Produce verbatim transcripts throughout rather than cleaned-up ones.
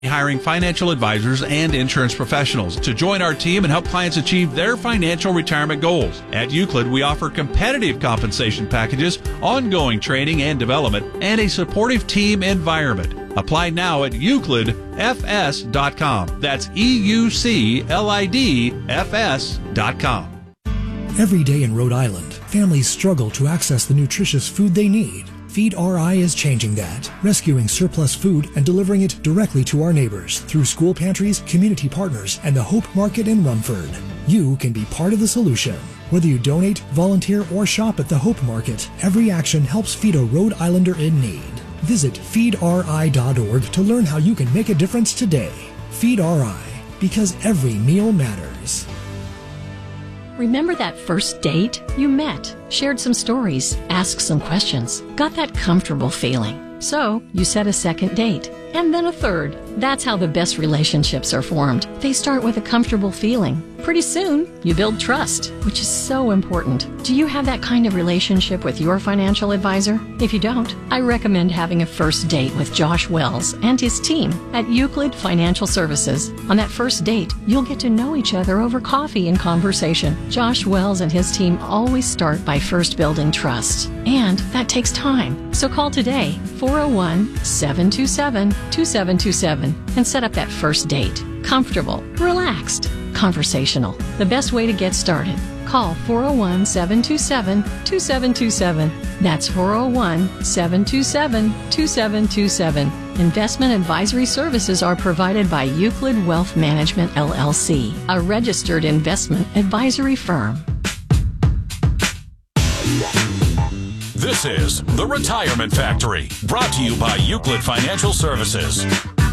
Hiring financial advisors and insurance professionals to join our team and help clients achieve their financial retirement goals. At Euclid, we offer competitive compensation packages, ongoing training and development, and a supportive team environment. Apply now at euclid f s dot com. That's E U C L I D F S dot com. Every day in Rhode Island, families struggle to access the nutritious food they need. Feed R I is changing that, rescuing surplus food and delivering it directly to our neighbors through school pantries, community partners, and the Hope Market in Rumford. You can be part of the solution. Whether you donate, volunteer, or shop at the Hope Market, every action helps feed a Rhode Islander in need. Visit feed R I dot org to learn how you can make a difference today. Feed R I, because every meal matters. Remember that first date? You met, shared some stories, asked some questions, got that comfortable feeling. So, you set a second date, and then a third. That's how the best relationships are formed. They start with a comfortable feeling. Pretty soon, you build trust, which is so important. Do you have that kind of relationship with your financial advisor? If you don't, I recommend having a first date with Josh Wells and his team at Euclid Financial Services. On that first date, you'll get to know each other over coffee and conversation. Josh Wells and his team always start by first building trust, and that takes time. So call today, four oh one, seven two seven, two seven two seven, and set up that first date. Comfortable, relaxed, conversational. The best way to get started. Call four oh one, seven two seven, two seven two seven. That's four oh one, seven two seven, two seven two seven. Investment advisory services are provided by Euclid Wealth Management, L L C, a registered investment advisory firm. This is The Retirement Factory, brought to you by Euclid Financial Services.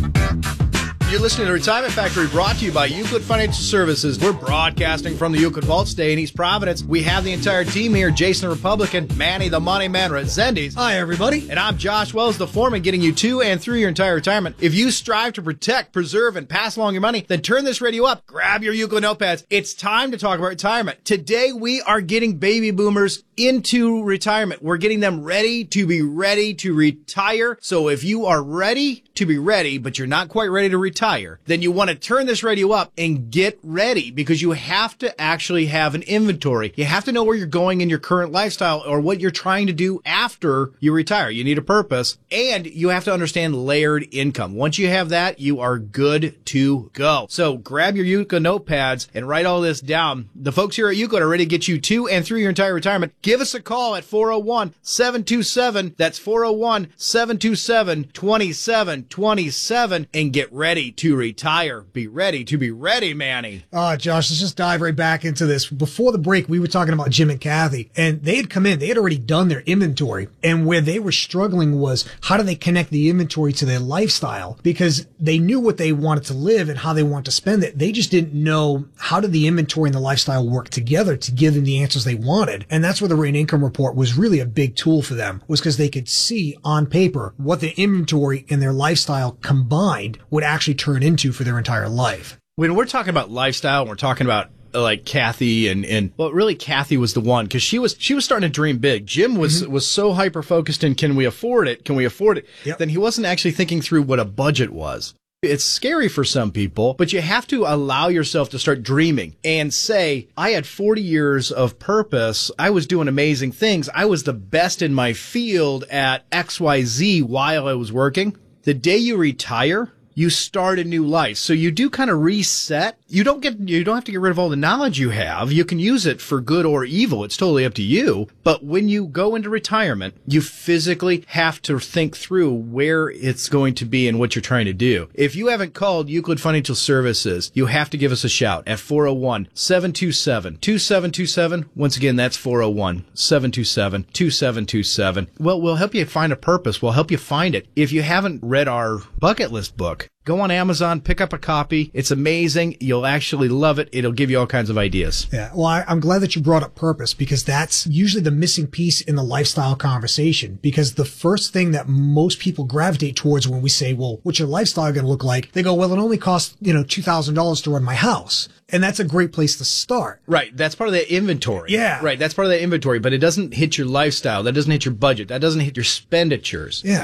You're listening to Retirement Factory, brought to you by Euclid Financial Services. We're broadcasting from the Euclid Vault Stay in East Providence. We have the entire team here: Jason the Republican, Manny the Money Man Resendiz. Hi, everybody. And I'm Josh Wells, the foreman, getting you to and through your entire retirement. If you strive to protect, preserve, and pass along your money, then turn this radio up, grab your Euclid notepads. It's time to talk about retirement. Today, we are getting baby boomers into retirement. We're getting them ready to be ready to retire. So if you are ready to be ready, but you're not quite ready to retire, then you want to turn this radio up and get ready, because you have to actually have an inventory. You have to know where you're going in your current lifestyle or what you're trying to do after you retire. You need a purpose, and you have to understand layered income. Once you have that, you are good to go. So grab your Euclid notepads and write all this down. The folks here at Euclid are ready to get you to and through your entire retirement. Give us a call at four oh one, seven two seven, that's four oh one, seven two seven, two seven two seven, and get ready to retire. Be ready to be ready, Manny. Uh, Josh, let's just dive right back into this. Before the break, we were talking about Jim and Kathy, and they had come in. They had already done their inventory, and where they were struggling was how do they connect the inventory to their lifestyle, because they knew what they wanted to live and how they wanted to spend it. They just didn't know how did the inventory and the lifestyle work together to give them the answers they wanted. And that's where the written income report was really a big tool for them, was because they could see on paper what their inventory and their lifestyle combined would actually turn into for their entire life. When we're talking about lifestyle, we're talking about uh, like Kathy and, and, well, really Kathy was the one, because she was, she was starting to dream big. Jim was, mm-hmm. was so hyper focused in, can we afford it? Can we afford it? Yep. Then he wasn't actually thinking through what a budget was. It's scary for some people, but you have to allow yourself to start dreaming and say, I had forty years of purpose. I was doing amazing things. I was the best in my field at X Y Z while I was working. The day you retire, you start a new life. So you do kind of reset. You don't get, you don't have to get rid of all the knowledge you have. You can use it for good or evil. It's totally up to you. But when you go into retirement, you physically have to think through where it's going to be and what you're trying to do. If you haven't called Euclid Financial Services, you have to give us a shout at four oh one, seven two seven, two seven two seven. Once again, that's four oh one, seven two seven, two seven two seven. Well, we'll help you find a purpose. We'll help you find it. If you haven't read our bucket list book, go on Amazon, pick up a copy. It's amazing. You'll actually love it. It'll give you all kinds of ideas. Yeah. Well, I, I'm glad that you brought up purpose, because that's usually the missing piece in the lifestyle conversation. Because the first thing that most people gravitate towards when we say, well, what's your lifestyle going to look like? They go, well, it only costs, you know, two thousand dollars to run my house. And that's a great place to start. Right. That's part of that inventory. Yeah. Right. That's part of that inventory, but it doesn't hit your lifestyle. That doesn't hit your budget. That doesn't hit your expenditures. Yeah.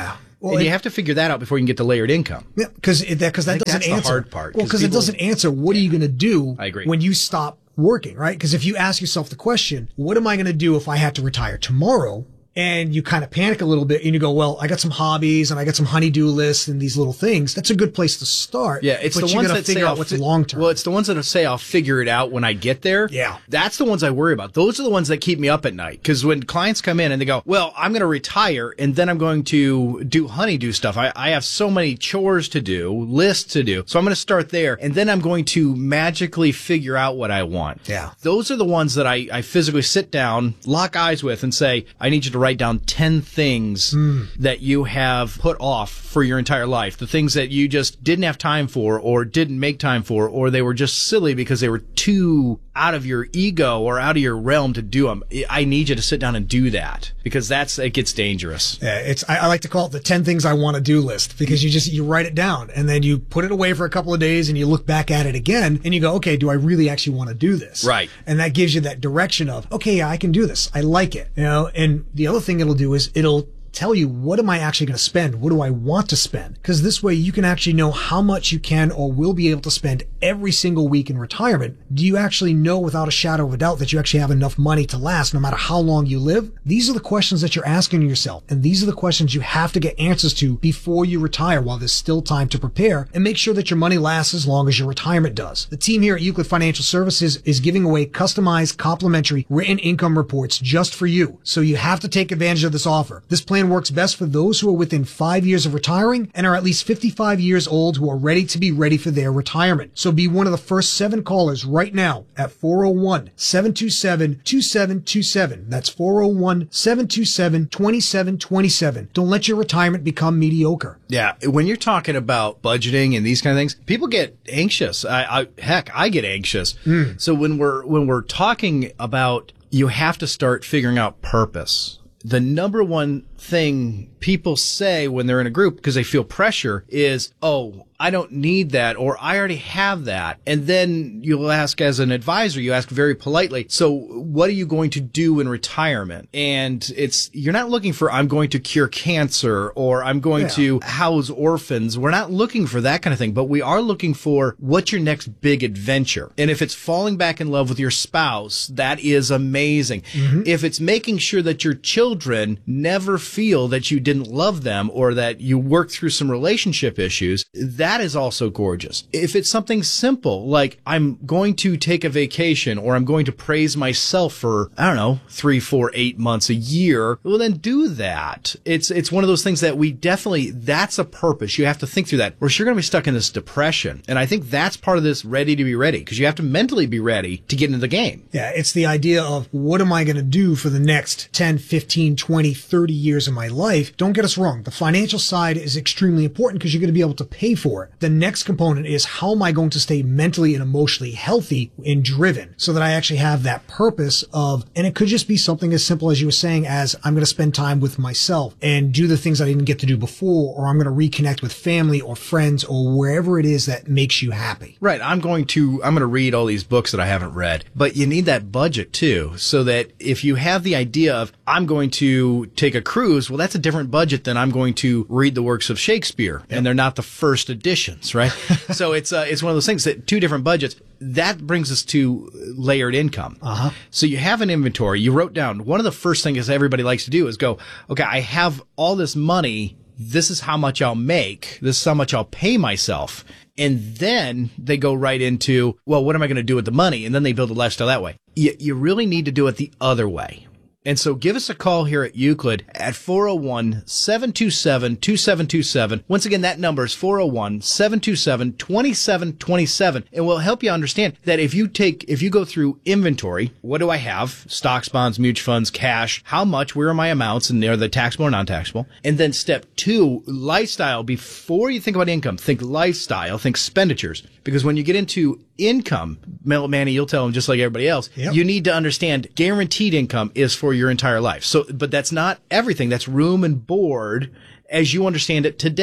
Well, and you have to figure that out before you can get to layered income. Yeah, because that, because that doesn't that's answer. the hard part. Well, because it doesn't answer what are you going to do I agree. when you stop working, right? Because if you ask yourself the question, what am I going to do if I had to retire tomorrow? And you kind of panic a little bit and you go, well, I got some hobbies and I got some honey-do lists and these little things. That's a good place to start. Yeah, it's but the you ones gotta that figure say out I'll what's fi- long term. Well, it's the ones that say I'll figure it out when I get there. Yeah. That's the ones I worry about. Those are the ones that keep me up at night. Because when clients come in and they go, well, I'm going to retire and then I'm going to do honey-do stuff. I, I have so many chores to do, lists to do. So I'm going to start there and then I'm going to magically figure out what I want. Yeah. Those are the ones that I, I physically sit down, lock eyes with and say, I need you to write down ten things mm. that you have put off for your entire life. The things that you just didn't have time for or didn't make time for, or they were just silly because they were too out of your ego or out of your realm to do them. I need you to sit down and do that because that's, it gets dangerous. Yeah, it's, I, I like to call it the ten things I want to do list because you just, you write it down and then you put it away for a couple of days and you look back at it again and you go, okay, do I really actually want to do this? Right. And that gives you that direction of, okay, yeah, I can do this. I like it. You know, and the other thing it'll do is it'll tell you, what am I actually going to spend? What do I want to spend? Because this way you can actually know how much you can or will be able to spend every single week in retirement. Do you actually know without a shadow of a doubt that you actually have enough money to last no matter how long you live? These are the questions that you're asking yourself. And these are the questions you have to get answers to before you retire while there's still time to prepare and make sure that your money lasts as long as your retirement does. The team here at Euclid Financial Services is giving away customized, complimentary written income reports just for you. So you have to take advantage of this offer. This plan works best for those who are within five years of retiring and are at least fifty-five years old who are ready to be ready for their retirement. So be one of the first seven callers right now at four oh one, seven two seven, two seven two seven. That's four oh one, seven two seven, two seven two seven. Don't let your retirement become mediocre. Yeah, when you're talking about budgeting and these kind of things, people get anxious. I, I heck, I get anxious. Mm. So when we're when we're talking about, you have to start figuring out purpose. The number one thing people say when they're in a group because they feel pressure is, oh, I don't need that, or I already have that. And then you'll ask as an advisor, you ask very politely, so what are you going to do in retirement? And it's, you're not looking for, I'm going to cure cancer or I'm going yeah. to house orphans. We're not looking for that kind of thing, but we are looking for what's your next big adventure. And if it's falling back in love with your spouse, that is amazing. Mm-hmm. If it's making sure that your children never feel that you didn't love them or that you worked through some relationship issues, that is also gorgeous. If it's something simple, like I'm going to take a vacation or I'm going to praise myself for, I don't know, three, four, eight months, a year, well, then do that. It's, it's one of those things that we definitely, that's a purpose. You have to think through that or you're going to be stuck in this depression. And I think that's part of this ready to be ready because you have to mentally be ready to get into the game. Yeah. It's the idea of what am I going to do for the next ten, fifteen, twenty, thirty years of my life? Don't get us wrong. The financial side is extremely important because you're going to be able to pay for it. The next component is how am I going to stay mentally and emotionally healthy and driven so that I actually have that purpose of, and it could just be something as simple as you were saying as I'm going to spend time with myself and do the things I didn't get to do before, or I'm going to reconnect with family or friends or wherever it is that makes you happy. Right. I'm going to, I'm going to read all these books that I haven't read, but you need that budget too, so that if you have the idea of I'm going to take a cruise, well, that's a different budget than I'm going to read the works of Shakespeare, yep. and they're not the first editions, right? So it's uh, it's one of those things that two different budgets. That brings us to layered income. Uh-huh. So you have an inventory. You wrote down, one of the first things everybody likes to do is go, okay, I have all this money. This is how much I'll make. This is how much I'll pay myself. And then they go right into, well, what am I going to do with the money? And then they build a lifestyle that way. You, you really need to do it the other way. And so give us a call here at Euclid at four oh one, seven two seven, two seven two seven. Once again, that number is four oh one, seven two seven, two seven two seven. And we'll help you understand that if you take, if you go through inventory, what do I have? Stocks, bonds, mutual funds, cash, how much, where are my amounts, and are they taxable or non-taxable? And then step two, lifestyle. Before you think about income, think lifestyle, think expenditures. Because when you get into income, Manny, you'll tell them just like everybody else, yep. You need to understand guaranteed income is for your entire life. So, but that's not everything. That's room and board as you understand it today.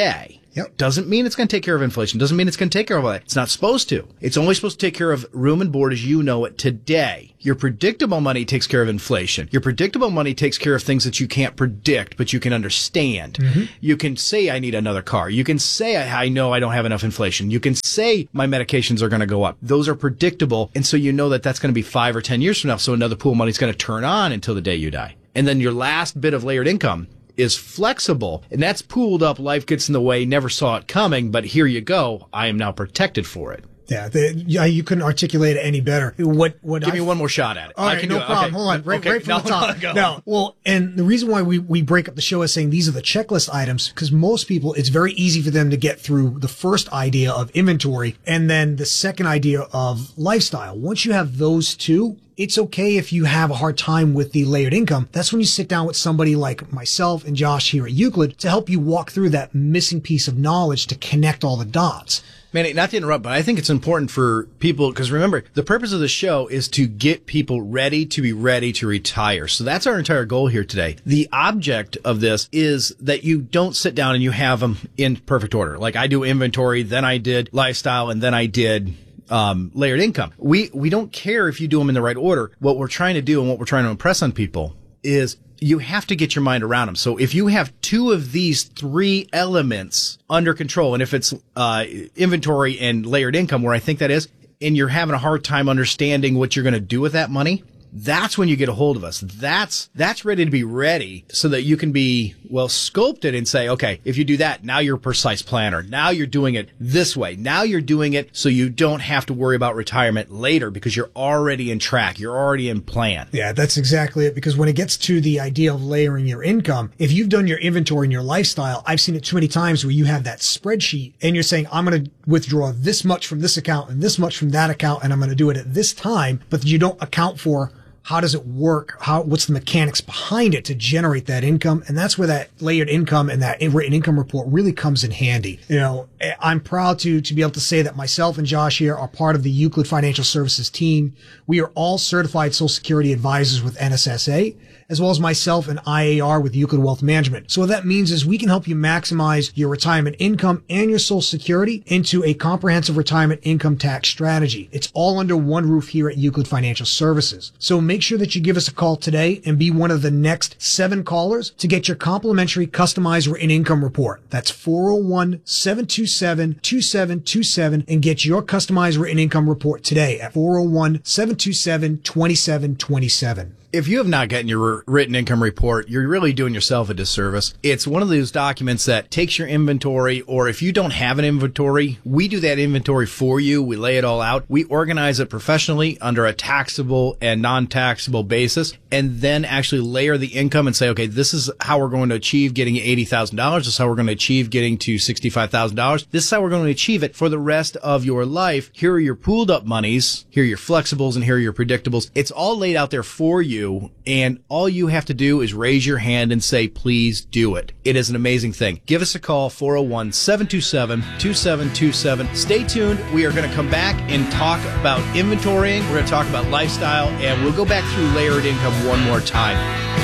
Yep. Doesn't mean it's going to take care of inflation. Doesn't mean it's going to take care of all that. It's not supposed to. It's only supposed to take care of room and board as you know it today. Your predictable money takes care of inflation. Your predictable money takes care of things that you can't predict, but you can understand. Mm-hmm. You can say, I need another car. You can say, I, I know I don't have enough inflation. You can say, my medications are going to go up. Those are predictable. And so you know that that's going to be five or ten years from now. So another pool of money is going to turn on until the day you die. And then your last bit of layered income is flexible, and that's pooled up. Life gets in the way, never saw it coming, but here you go. I am now protected for it. Yeah, the, yeah, you couldn't articulate it any better. What? What? Give I, me one more shot at it. All right, I can no do it. problem. Okay. Hold on, right, okay. right from no, the top. No, no, well, and the reason why we we break up the show is saying these are the checklist items because most people, it's very easy for them to get through the first idea of inventory and then the second idea of lifestyle. Once you have those two, it's okay if you have a hard time with the layered income. That's when you sit down with somebody like myself and Josh here at Euclid to help you walk through that missing piece of knowledge to connect all the dots. Manny, not to interrupt, but I think it's important for people, because remember, the purpose of the show is to get people ready to be ready to retire. So that's our entire goal here today. The object of this is that you don't sit down and you have them in perfect order. Like I do inventory, then I did lifestyle, and then I did um layered income. We we don't care if you do them in the right order. What we're trying to do and what we're trying to impress on people is you have to get your mind around them. So if you have two of these three elements under control, and if it's uh inventory and layered income, where I think that is, and you're having a hard time understanding what you're going to do with that money, that's when you get a hold of us. That's, that's ready to be ready so that you can be, well, sculpted and say, okay, if you do that, now you're a precise planner. Now you're doing it this way. Now you're doing it so you don't have to worry about retirement later because you're already in track. You're already in plan. Yeah, that's exactly it. Because when it gets to the idea of layering your income, if you've done your inventory and your lifestyle, I've seen it too many times where you have that spreadsheet and you're saying, I'm going to withdraw this much from this account and this much from that account, and I'm going to do it at this time, but you don't account for how does it work? How, what's the mechanics behind it to generate that income? And that's where that layered income and that written income report really comes in handy. You know, I'm proud to, to be able to say that myself and Josh here are part of the Euclid Financial Services team. We are all certified Social Security advisors with N S S A, as well as myself and I A R with Euclid Wealth Management. So what that means is we can help you maximize your retirement income and your Social Security into a comprehensive retirement income tax strategy. It's all under one roof here at Euclid Financial Services. So make sure that you give us a call today and be one of the next seven callers to get your complimentary customized written income report. That's four oh one, seven two seven, two seven two seven and get your customized written income report today at four oh one, seven two seven, two seven two seven. If you have not gotten your written income report, you're really doing yourself a disservice. It's one of those documents that takes your inventory, or if you don't have an inventory, we do that inventory for you. We lay it all out. We organize it professionally under a taxable and non-taxable basis, and then actually layer the income and say, okay, this is how we're going to achieve getting eighty thousand dollars. This is how we're going to achieve getting to sixty-five thousand dollars. This is how we're going to achieve it for the rest of your life. Here are your pooled up monies. Here are your flexibles, and here are your predictables. It's all laid out there for you. And all you have to do is raise your hand and say, please do it. It is an amazing thing. Give us a call, four oh one, seven two seven, two seven two seven. Stay tuned. We are going to come back and talk about inventorying. We're going to talk about lifestyle, and we'll go back through layered income one more time.